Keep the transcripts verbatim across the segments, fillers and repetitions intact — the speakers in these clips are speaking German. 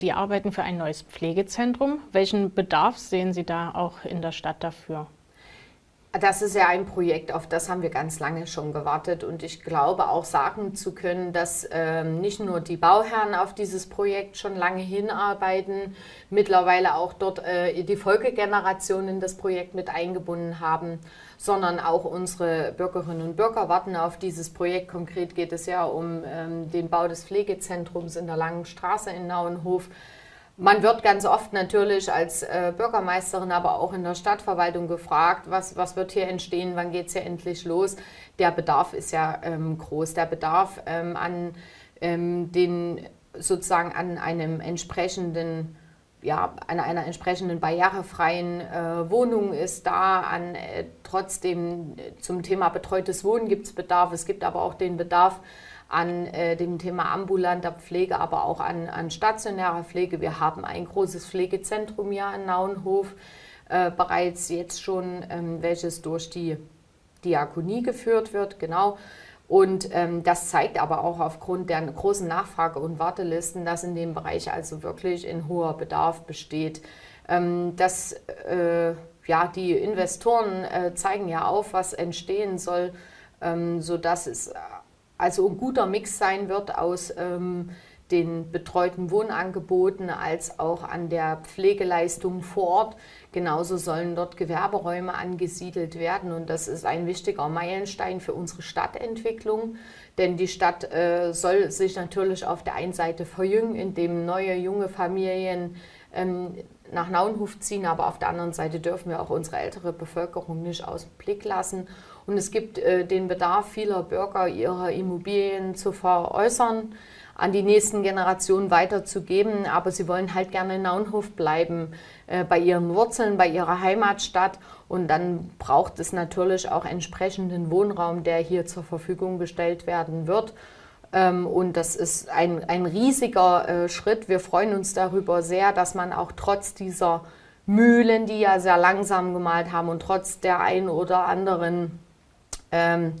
Die arbeiten für ein neues Pflegezentrum. Welchen Bedarf sehen Sie da auch in der Stadt dafür? Das ist ja ein Projekt, auf das haben wir ganz lange schon gewartet und ich glaube auch sagen zu können, dass ähm, nicht nur die Bauherren auf dieses Projekt schon lange hinarbeiten, mittlerweile auch dort äh, die Folgegenerationen in das Projekt mit eingebunden haben, sondern auch unsere Bürgerinnen und Bürger warten auf dieses Projekt. Konkret geht es ja um ähm, den Bau des Pflegezentrums in der Langen Straße in Nauenhof. Man wird ganz oft natürlich als äh, Bürgermeisterin, aber auch in der Stadtverwaltung gefragt, was, was wird hier entstehen, wann geht es hier endlich los. Der Bedarf ist ja ähm, groß. Der Bedarf ähm, an ähm, den sozusagen an einem entsprechenden, ja, an einer entsprechenden barrierefreien äh, Wohnung ist da. An äh, trotzdem äh, zum Thema betreutes Wohnen gibt es Bedarf. Es gibt aber auch den Bedarf an äh, dem Thema ambulanter Pflege, aber auch an, an stationärer Pflege. Wir haben ein großes Pflegezentrum hier in Nauenhof, äh, bereits jetzt schon, ähm, welches durch die Diakonie geführt wird, genau. Und ähm, das zeigt aber auch aufgrund der großen Nachfrage und Wartelisten, dass in dem Bereich also wirklich ein hoher Bedarf besteht. Ähm, das, äh, ja, die Investoren äh, zeigen ja auf, was entstehen soll, ähm, sodass es also ein guter Mix sein wird aus ähm, den betreuten Wohnangeboten als auch an der Pflegeleistung vor Ort. Genauso sollen dort Gewerberäume angesiedelt werden und das ist ein wichtiger Meilenstein für unsere Stadtentwicklung, denn die Stadt äh, soll sich natürlich auf der einen Seite verjüngen, indem neue junge Familien ähm, nach Nauenhof ziehen, aber auf der anderen Seite dürfen wir auch unsere ältere Bevölkerung nicht aus dem Blick lassen. Und es gibt äh, den Bedarf vieler Bürger, ihre Immobilien zu veräußern, an die nächsten Generationen weiterzugeben, aber sie wollen halt gerne in Nauenhof bleiben, äh, bei ihren Wurzeln, bei ihrer Heimatstadt und dann braucht es natürlich auch entsprechenden Wohnraum, der hier zur Verfügung gestellt werden wird. Ähm, und das ist ein, ein riesiger äh, Schritt. Wir freuen uns darüber sehr, dass man auch trotz dieser Mühlen, die ja sehr langsam gemalt haben und trotz der ein oder anderen ähm,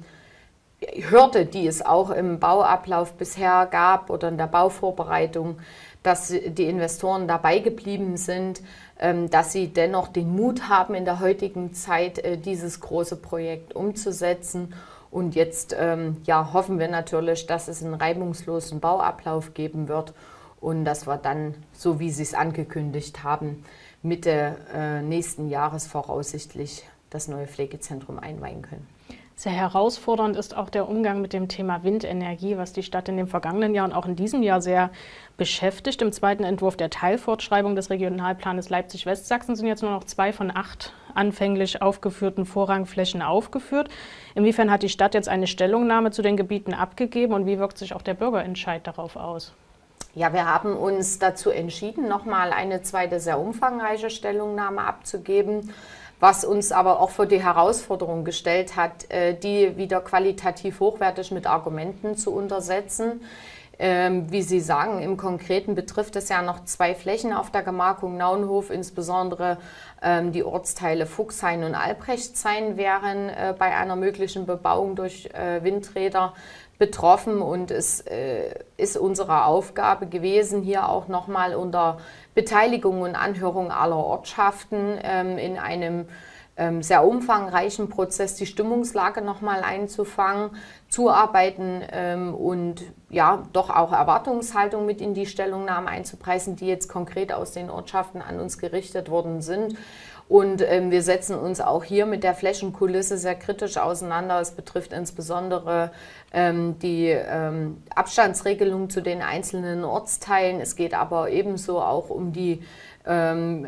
Hürde, die es auch im Bauablauf bisher gab oder in der Bauvorbereitung, dass die Investoren dabei geblieben sind, ähm, dass sie dennoch den Mut haben, in der heutigen Zeit äh, dieses große Projekt umzusetzen. Und jetzt ähm, ja, hoffen wir natürlich, dass es einen reibungslosen Bauablauf geben wird und dass wir dann, so wie Sie es angekündigt haben, Mitte äh, nächsten Jahres voraussichtlich das neue Pflegezentrum einweihen können. Sehr herausfordernd ist auch der Umgang mit dem Thema Windenergie, was die Stadt in den vergangenen Jahren, auch in diesem Jahr sehr beschäftigt. Im zweiten Entwurf der Teilfortschreibung des Regionalplanes Leipzig-Westsachsen sind jetzt nur noch zwei von acht anfänglich aufgeführten Vorrangflächen aufgeführt. Inwiefern hat die Stadt jetzt eine Stellungnahme zu den Gebieten abgegeben und wie wirkt sich auch der Bürgerentscheid darauf aus? Ja, wir haben uns dazu entschieden, nochmal eine zweite sehr umfangreiche Stellungnahme abzugeben, was uns aber auch vor die Herausforderung gestellt hat, die wieder qualitativ hochwertig mit Argumenten zu untersetzen. Wie Sie sagen, im Konkreten betrifft es ja noch zwei Flächen auf der Gemarkung Nauenhof, insbesondere die Ortsteile Fuchshain und Albrechtshain wären bei einer möglichen Bebauung durch Windräder betroffen und es äh, ist unsere Aufgabe gewesen, hier auch nochmal unter Beteiligung und Anhörung aller Ortschaften ähm, in einem ähm, sehr umfangreichen Prozess die Stimmungslage nochmal einzufangen, zuarbeiten ähm, und ja, doch auch Erwartungshaltung mit in die Stellungnahme einzupreisen, die jetzt konkret aus den Ortschaften an uns gerichtet worden sind. Und ähm, wir setzen uns auch hier mit der Flächenkulisse sehr kritisch auseinander. Es betrifft insbesondere ähm, die ähm, Abstandsregelung zu den einzelnen Ortsteilen. Es geht aber ebenso auch um die ähm,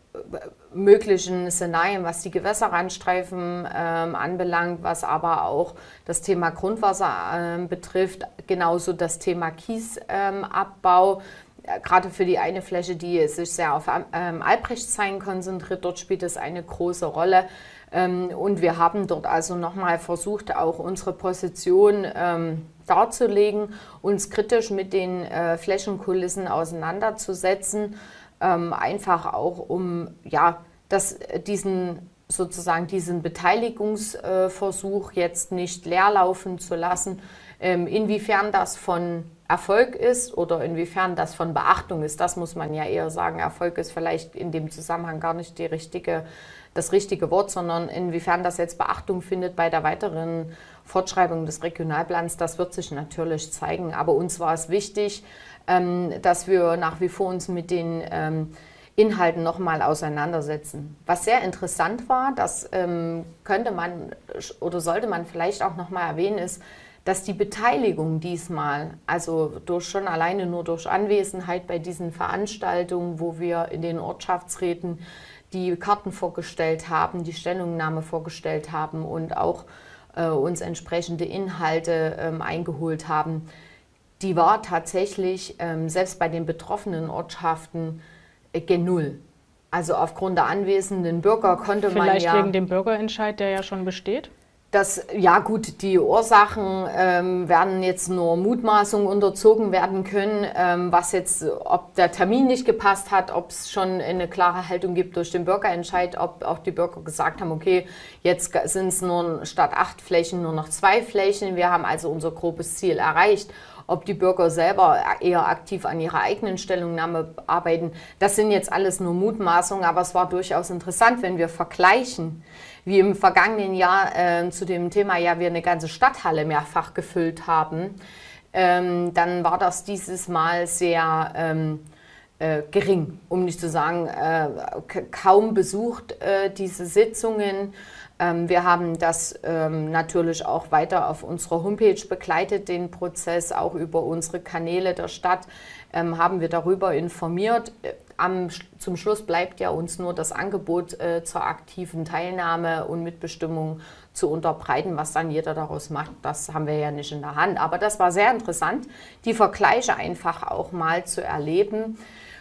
möglichen Szenarien, was die Gewässerrandstreifen ähm, anbelangt, was aber auch das Thema Grundwasser ähm, betrifft, genauso das Thema Kiesabbau. Ähm, Gerade für die eine Fläche, die sich sehr auf ähm, Albrechtshain konzentriert, dort spielt es eine große Rolle. Ähm, und wir haben dort also nochmal versucht, auch unsere Position ähm, darzulegen, uns kritisch mit den äh, Flächenkulissen auseinanderzusetzen, ähm, einfach auch um ja, das, diesen sozusagen diesen Beteiligungsversuch jetzt nicht leer laufen zu lassen. Ähm, inwiefern das von Erfolg ist oder inwiefern das von Beachtung ist. Das muss man ja eher sagen. Erfolg ist vielleicht in dem Zusammenhang gar nicht die richtige, das richtige Wort, sondern inwiefern das jetzt Beachtung findet bei der weiteren Fortschreibung des Regionalplans, das wird sich natürlich zeigen. Aber uns war es wichtig, dass wir nach wie vor uns mit den Inhalten nochmal auseinandersetzen. Was sehr interessant war, das könnte man oder sollte man vielleicht auch nochmal erwähnen, ist, dass die Beteiligung diesmal, also durch schon alleine nur durch Anwesenheit bei diesen Veranstaltungen, wo wir in den Ortschaftsräten die Karten vorgestellt haben, die Stellungnahme vorgestellt haben und auch äh, uns entsprechende Inhalte ähm, eingeholt haben, die war tatsächlich ähm, selbst bei den betroffenen Ortschaften äh, gen Null. Also aufgrund der anwesenden Bürger konnte Vielleicht man ja... Vielleicht wegen dem Bürgerentscheid, der ja schon besteht? Das, ja gut, die Ursachen ähm, werden jetzt nur Mutmaßungen unterzogen werden können, ähm, was jetzt, ob der Termin nicht gepasst hat, ob es schon eine klare Haltung gibt durch den Bürgerentscheid, ob auch die Bürger gesagt haben, okay, jetzt sind es nur statt acht Flächen nur noch zwei Flächen, wir haben also unser grobes Ziel erreicht. Ob die Bürger selber eher aktiv an ihrer eigenen Stellungnahme arbeiten, das sind jetzt alles nur Mutmaßungen, aber es war durchaus interessant, wenn wir vergleichen, wie im vergangenen Jahr äh, zu dem Thema, ja, wir eine ganze Stadthalle mehrfach gefüllt haben, ähm, dann war das dieses Mal sehr ähm, äh, gering, um nicht zu sagen, äh, kaum besucht, äh, diese Sitzungen. Ähm, wir haben das ähm, natürlich auch weiter auf unserer Homepage begleitet, den Prozess, auch über unsere Kanäle der Stadt ähm, haben wir darüber informiert. Am, zum Schluss bleibt ja uns nur das Angebot äh, zur aktiven Teilnahme und Mitbestimmung zu unterbreiten. Was dann jeder daraus macht, das haben wir ja nicht in der Hand. Aber das war sehr interessant, die Vergleiche einfach auch mal zu erleben.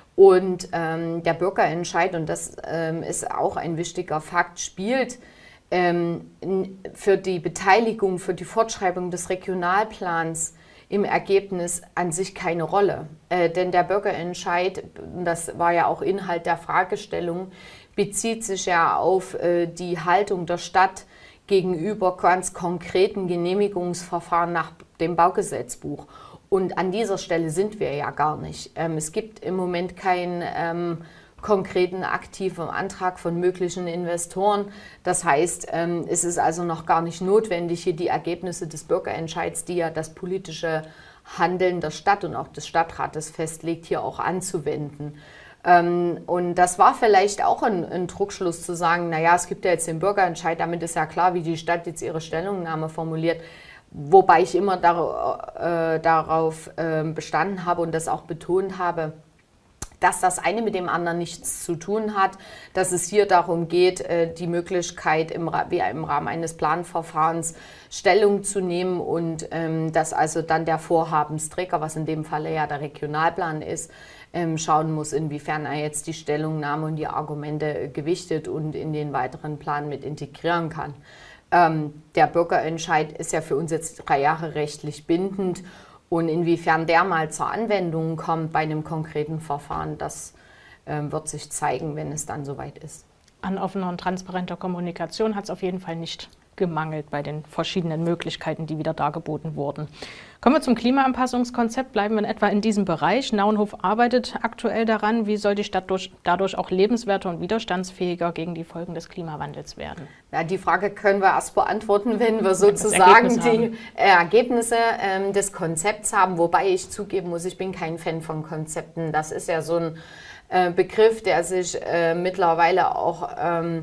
Und ähm, der Bürgerentscheid, und das ähm, ist auch ein wichtiger Fakt, spielt ähm, für die Beteiligung, für die Fortschreibung des Regionalplans im Ergebnis an sich keine Rolle. Äh, denn der Bürgerentscheid, das war ja auch Inhalt der Fragestellung, bezieht sich ja auf äh, die Haltung der Stadt gegenüber ganz konkreten Genehmigungsverfahren nach dem Baugesetzbuch. Und an dieser Stelle sind wir ja gar nicht. Ähm, es gibt im Moment keinen ähm, konkreten aktiven Antrag von möglichen Investoren. Das heißt, ähm, es ist also noch gar nicht notwendig, hier die Ergebnisse des Bürgerentscheids, die ja das politische Handeln der Stadt und auch des Stadtrates festlegt, hier auch anzuwenden. Ähm, und das war vielleicht auch ein, ein Druckschluss zu sagen, naja, es gibt ja jetzt den Bürgerentscheid, damit ist ja klar, wie die Stadt jetzt ihre Stellungnahme formuliert. Wobei ich immer dar äh, darauf äh, bestanden habe und das auch betont habe, dass das eine mit dem anderen nichts zu tun hat, dass es hier darum geht, die Möglichkeit, im, wie im Rahmen eines Planverfahrens Stellung zu nehmen und ähm, dass also dann der Vorhabensträger, was in dem Falle ja der Regionalplan ist, ähm, schauen muss, inwiefern er jetzt die Stellungnahme und die Argumente gewichtet und in den weiteren Plan mit integrieren kann. Ähm, der Bürgerentscheid ist ja für uns jetzt drei Jahre rechtlich bindend. Und inwiefern der mal zur Anwendung kommt bei einem konkreten Verfahren, das äh, wird sich zeigen, wenn es dann soweit ist. An offener und transparenter Kommunikation hat es auf jeden Fall nicht gemangelt bei den verschiedenen Möglichkeiten, die wieder dargeboten wurden. Kommen wir zum Klimaanpassungskonzept, bleiben wir in etwa in diesem Bereich. Nauenhof arbeitet aktuell daran. Wie soll die Stadt durch, dadurch auch lebenswerter und widerstandsfähiger gegen die Folgen des Klimawandels werden? Ja, die Frage können wir erst beantworten, wenn wir sozusagen Ergebnis die Ergebnisse ähm, des Konzepts haben. Wobei ich zugeben muss, ich bin kein Fan von Konzepten. Das ist ja so ein äh, Begriff, der sich äh, mittlerweile auch... Ähm,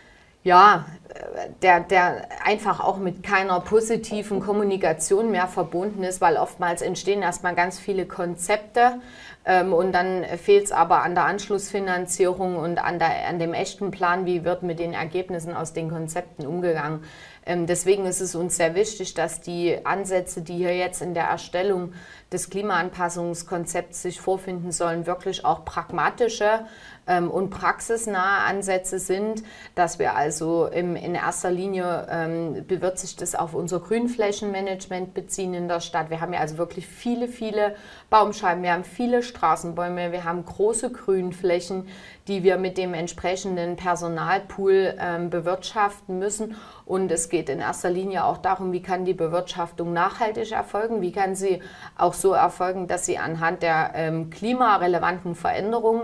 Ja, der, der einfach auch mit keiner positiven Kommunikation mehr verbunden ist, weil oftmals entstehen erstmal ganz viele Konzepte ähm, und dann fehlt es aber an der Anschlussfinanzierung und an, der, an dem echten Plan, wie wird mit den Ergebnissen aus den Konzepten umgegangen. Ähm, deswegen ist es uns sehr wichtig, dass die Ansätze, die hier jetzt in der Erstellung des Klimaanpassungskonzepts sich vorfinden sollen, wirklich auch pragmatische ähm, und praxisnahe Ansätze sind, dass wir also im, in erster Linie ähm, wird sich das auf unser Grünflächenmanagement beziehen in der Stadt. Wir haben ja also wirklich viele, viele Baumscheiben, wir haben viele Straßenbäume, wir haben große Grünflächen, die wir mit dem entsprechenden Personalpool ähm, bewirtschaften müssen. Und es geht in erster Linie auch darum, wie kann die Bewirtschaftung nachhaltig erfolgen, wie kann sie auch so erfolgen, dass sie anhand der ähm, klimarelevanten Veränderungen